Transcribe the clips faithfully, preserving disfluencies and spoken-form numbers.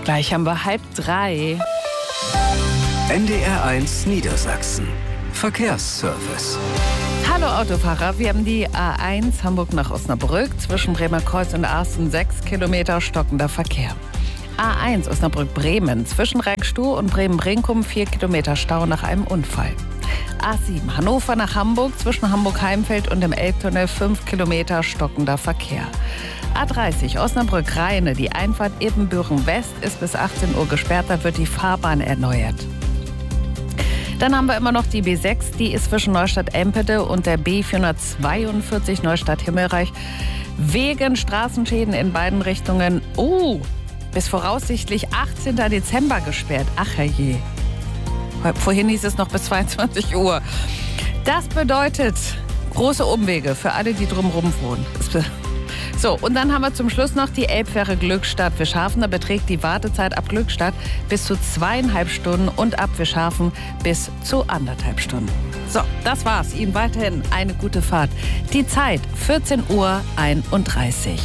Gleich haben wir halb drei. N D R eins Niedersachsen. Verkehrsservice. Hallo Autofahrer, wir haben die A eins Hamburg nach Osnabrück. Zwischen Bremerkreuz und Arsten sechs Kilometer stockender Verkehr. A eins Osnabrück-Bremen. Zwischen Reckstuhl und Bremen-Brinkum vier Kilometer Stau nach einem Unfall. A sieben Hannover nach Hamburg. Zwischen Hamburg-Heimfeld und dem Elbtunnel fünf Kilometer stockender Verkehr. A dreißig Osnabrück-Rheine. Die Einfahrt Ibbenbüren-West ist bis achtzehn Uhr gesperrt. Da wird die Fahrbahn erneuert. Dann haben wir immer noch die B sechs, die ist zwischen Neustadt-Empede und der B vierhundertzweiundvierzig Neustadt-Himmelreich wegen Straßenschäden in beiden Richtungen, oh, bis voraussichtlich achtzehnten Dezember gesperrt. Ach herrje. Vorhin hieß es noch bis zweiundzwanzig Uhr. Das bedeutet große Umwege für alle, die drumherum wohnen. So, und dann haben wir zum Schluss noch die Elbfähre Glückstadt Wischhafen. Da beträgt die Wartezeit ab Glückstadt bis zu zweieinhalb Stunden und ab Wischhafen bis zu anderthalb Stunden. So, das war's. Ihnen weiterhin eine gute Fahrt. Die Zeit vierzehn Uhr einunddreißig.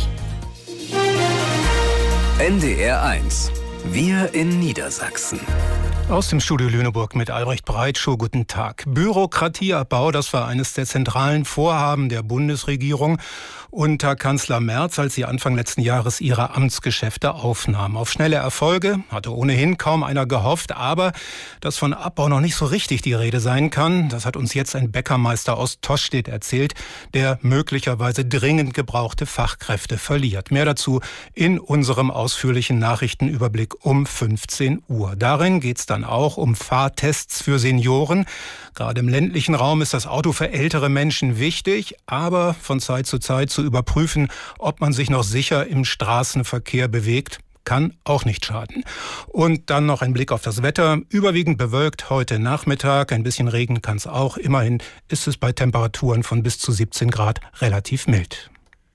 N D R eins. Wir in Niedersachsen. Aus dem Studio Lüneburg mit Albrecht Breitschuh. Guten Tag. Bürokratieabbau, das war eines der zentralen Vorhaben der Bundesregierung unter Kanzler Merz, als sie Anfang letzten Jahres ihre Amtsgeschäfte aufnahm. Auf schnelle Erfolge hatte ohnehin kaum einer gehofft, aber dass von Abbau noch nicht so richtig die Rede sein kann, das hat uns jetzt ein Bäckermeister aus Tostedt erzählt, der möglicherweise dringend gebrauchte Fachkräfte verliert. Mehr dazu in unserem ausführlichen Nachrichtenüberblick um fünfzehn Uhr. Darin geht es dann auch um Fahrtests für Senioren. Gerade im ländlichen Raum ist das Auto für ältere Menschen wichtig, aber von Zeit zu Zeit zu überprüfen, ob man sich noch sicher im Straßenverkehr bewegt, kann auch nicht schaden. Und dann noch ein Blick auf das Wetter. Überwiegend bewölkt heute Nachmittag. Ein bisschen Regen kann es auch. Immerhin ist es bei Temperaturen von bis zu siebzehn Grad relativ mild.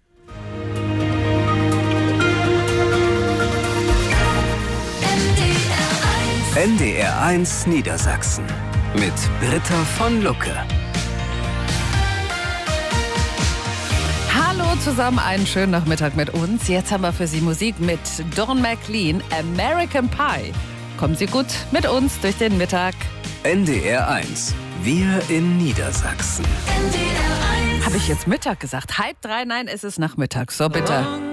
N D R eins Niedersachsen mit Britta von Lucke. Hallo zusammen, einen schönen Nachmittag mit uns. Jetzt haben wir für Sie Musik mit Don McLean, American Pie. Kommen Sie gut mit uns durch den Mittag. N D R eins. Wir in Niedersachsen. Habe ich jetzt Mittag gesagt? Halb drei? Nein, es ist Nachmittag. So, bitte.